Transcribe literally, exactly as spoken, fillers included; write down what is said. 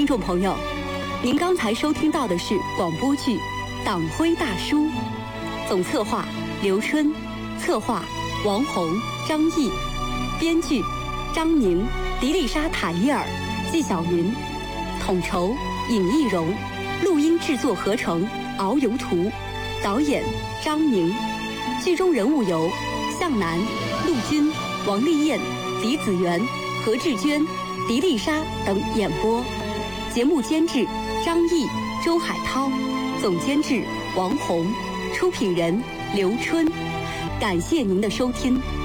听众朋友，您刚才收听到的是广播剧《党徽大叔》，总策划刘春，策划王红、张毅，编剧张宁、迪丽莎·塔伊尔、纪晓云，统筹尹艺荣，录音制作合成敖游图，导演张宁。剧中人物由向南、陆军、王丽燕、李子媛、何志娟、迪丽莎等演播。节目监制张毅、周海涛，总监制王红，出品人刘春。感谢您的收听。